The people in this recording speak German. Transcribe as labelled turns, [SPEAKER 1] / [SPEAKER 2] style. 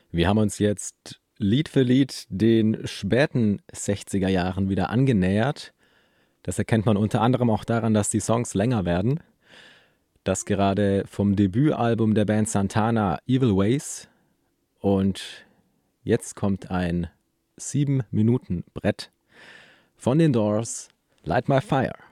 [SPEAKER 1] Wir haben uns jetzt Lied für Lied den späten 60er Jahren wieder angenähert. Das erkennt man unter anderem auch daran, dass die Songs länger werden. Das gerade vom Debütalbum der Band Santana Evil Ways. Und jetzt kommt ein 7-Minuten-Brett von den Doors, Light My Fire.